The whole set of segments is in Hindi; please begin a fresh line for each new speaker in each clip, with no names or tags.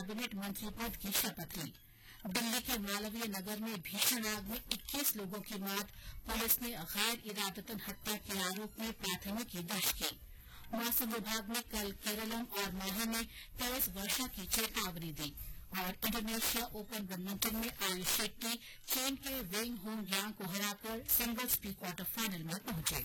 कैबिनेट मंत्री पद की शपथ ली। दिल्ली के मालवीय नगर में भीषण आग में 21 लोगों की मौत। पुलिस ने गैर इरादतन हत्या के आरोप में प्राथमिकी दर्ज की। मौसम विभाग ने कल केरलम और माहे में तेज वर्षा की चेतावनी दी। और इंडोनेशिया ओपन बैडमिंटन में आयुष शेट्टी चीन के वेंग होंग यांग को हराकर सिंगल्स प्री क्वार्टर फाइनल में पहुंचे।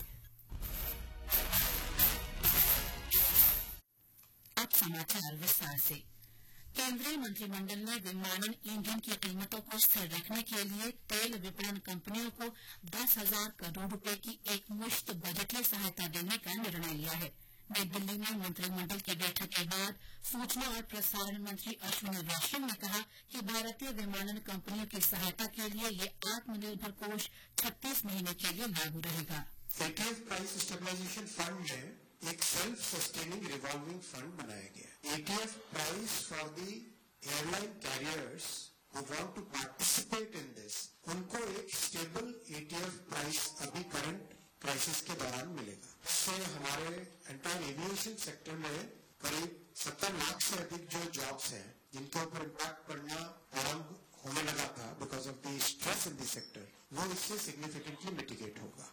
अब समाचार विस्तार से। केंद्रीय मंत्रिमंडल ने विमानन ईंधन की कीमतों को स्थिर रखने के लिए तेल विपणन कंपनियों को 10,000 करोड़ रुपए की एकमुश्त बजटीय सहायता देने का निर्णय लिया है। नई दिल्ली में मंत्रिमंडल की बैठक के बाद सूचना और प्रसारण मंत्री अश्विनी वैष्णव ने कहा कि भारतीय विमानन कंपनियों की सहायता के लिए ये आत्मनिर्भर कोष 36 महीने के लिए लागू रहेगा।
एटीएफ प्राइस स्टेबलाइजेशन फंड में एक सेल्फ सस्टेनिंग रिवॉल्विंग फंड बनाया गया। ETF price for the airline carriers who want to participate in this, उनको एक स्टेबल एटीएफ प्राइस अभी करंट क्राइसिस के दौरान मिलेगा। इससे हमारे एंटायर एविएशन सेक्टर में करीब 70 लाख से अधिक जो जॉब्स हैं जिनके ऊपर इम्पैक्ट पड़ना आरंभ होने लगा था because of the stress in the sector, वो इससे सिग्निफिकेंटली मिटिगेट होगा।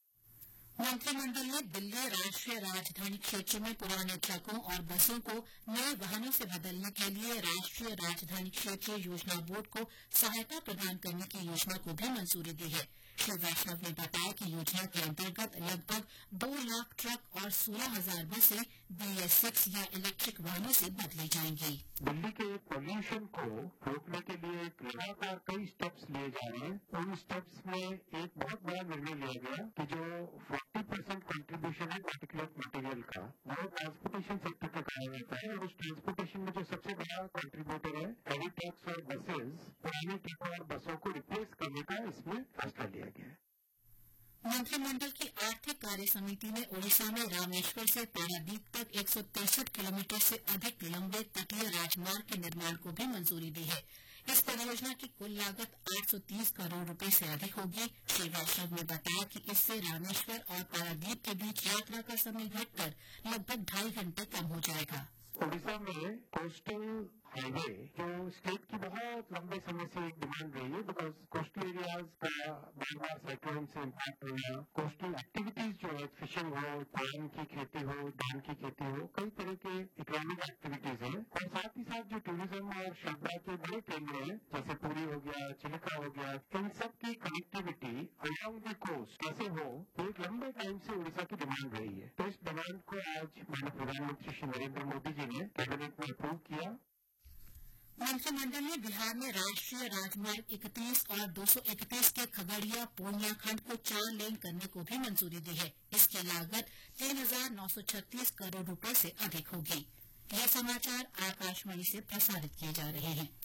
मंत्रिमंडल ने दिल्ली राष्ट्रीय राजधानी क्षेत्र में पुराने ट्रकों और बसों को नए वाहनों से बदलने के लिए राष्ट्रीय राजधानी क्षेत्र योजना बोर्ड को सहायता प्रदान करने की योजना को भी मंजूरी दी है। श्री वैष्णव ने बताया कि योजना के अंतर्गत लगभग 2 लाख ट्रक और 16,000 बसें BS6 या इलेक्ट्रिक वाहनों से बदली जाएंगी।
दिल्ली के पोल्यूशन को रोकने के लिए लगातार कई स्टेप्स लिए जा रहे हैं। उन स्टेप्स में एक बहुत बड़ा निर्णय लिया गया कि जो 40% कंट्रीब्यूशन है पार्टिकुलर मटेरियल का, वो ट्रांसपोर्टेशन सेक्टर का कहा जाता है। और उस ट्रांसपोर्टेशन में जो सबसे बड़ा कंट्रीब्यूटर है हेवी ट्रक्स और बसेस, पुराने ट्रकों और बसों को रिप्लेस करने का इसमें फैसला लिया गया।
मंत्रिमंडल की आर्थिक कार्य समिति ने ओडिशा में रामेश्वर से पारादीप तक 163 किलोमीटर से अधिक लंबे तटीय राजमार्ग के निर्माण को भी मंजूरी दी है। इस परियोजना की कुल लागत 830 करोड़ रुपए से अधिक होगी। श्री वैष्णव ने बताया कि इससे रामेश्वर और पारादीप के बीच यात्रा का समय घटकर लगभग 2.5 घंटे कम हो जाएगा।
ओडिशा में कोस्टल हाईवे जो स्टेट की बहुत लंबे समय से एक डिमांड रही है, बिकॉज कोस्टल एरियाज का बार बार साइक्लोन से इम्पैक्ट होना, कोस्टल एक्टिविटीज जो है फिशिंग हो, पान की खेती हो, धान की खेती हो, कई तरह के इकोनॉमिक एक्टिविटीज है। और साथ ही साथ जो टूरिज्म और श्रद्धा के बड़े केंद्र है जैसे पुरी हो गया, चिलिका हो गया, इन सब की कनेक्टिविटी अलोंग द कोस्ट कैसे हो, एक लंबे टाइम से उड़ीसा की डिमांड रही है। तो इस डिमांड को आज माननीय प्रधानमंत्री श्री नरेंद्र मोदी जी ने कैबिनेट में अप्रूव किया।
मंत्रिमंडल ने बिहार में राष्ट्रीय राजमार्ग 31 और 231 के खगड़िया पूर्णिया खंड को 4 लेन करने को भी मंजूरी दी है। इसकी लागत 3,936 करोड़ रुपए से अधिक होगी। यह समाचार आकाशवाणी से प्रसारित किए जा रहे हैं।